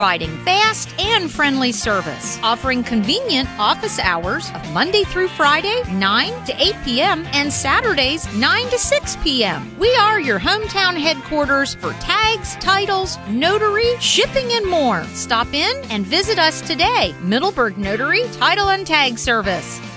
providing fast and friendly service, offering convenient office hours of Monday through Friday, 9 to 8 p.m., and Saturdays, 9 to 6 p.m. We are your hometown headquarters for tags, titles, notary, shipping, and more. Stop in and visit us today. Middleburg Notary Title and Tag Service.